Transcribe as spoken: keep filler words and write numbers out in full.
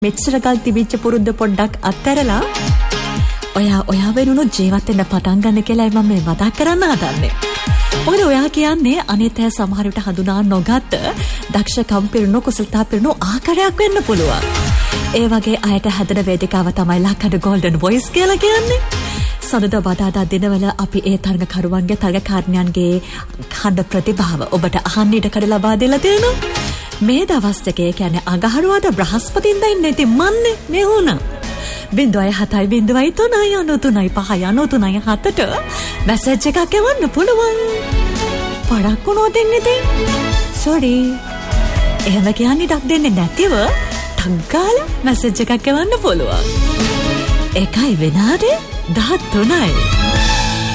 මෙච්චර කල් තිබිච්ච පුරුද්ද පොඩ්ඩක් අත්හැරලා ඔයා ඔයා වෙනුණු ජීවත් වෙන්න පටන් ගන්න කියලා මම මේ මතක් කරන්න හදන්නේ. මොකද ඔයා කියන්නේ අනිත් අය සමහර විට හඳුනා නොගත් දක්ෂකම් පිරුණු කුසලතා පිරුණු ආකාරයක් වෙන්න පුළුවන්. ඒ වගේ අයට හැදෙන වේදිකාව තමයි ලක්කඩ ගෝල්ඩන් වොයිස් කියලා කියන්නේ. සඳුදා බදාදා දිනවල අපි ඒ තරගකරුවන්ගේ තරගකාරණයන්ගේ ඛණ්ඩ ප්‍රතිභාව ඔබට අහන්න ඉඩ කඩ ලබා දෙලා තියෙනවා. මේ දවස් දෙකේ කියන්නේ අඟහරුවාද බ්‍රහස්පතින්දා ඉන්නේ ඉතින් මන්නේ මේ වුණා. බින්දුවයි හතයි බින්දුවයි තුනයි අනු තුනයි පහයි අනු තුනයි හතට මැසේජ් එකක් එවන්න පුළුවන්. පරක් වුණොත් ඉතින් sorry. එහෙම කියන්නේ ඩක් දෙන්නේ නැතිව ටග්ගාල මැසේජ් එකක් එවන්න පුළුවන්. එකයි විනාඩි දහතුනයි.